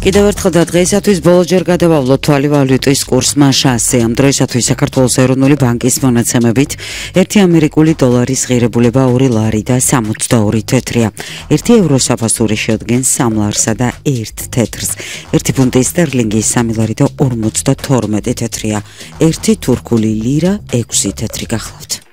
კიდევ ერთხელ და დღეისათვის ბოლოჯერ გადავავლოთ თვალი ვალუტის კურსმა შანსი. Ამ დროისათვის საქართველოს ეროვნული ბანკის მონაცემებით 1 ამერიკული დოლარის ღირებულება 2 ლარი და 62 თეთრია. 1 ევრო საფასური შეადგენს 3 ლარსა და 1 თეთრს. 1 ფუნტი სტერლინგის 3 ლარი და 52 თეთრია. 1 თურქული ლირა 6 თეთრი გახლავთ.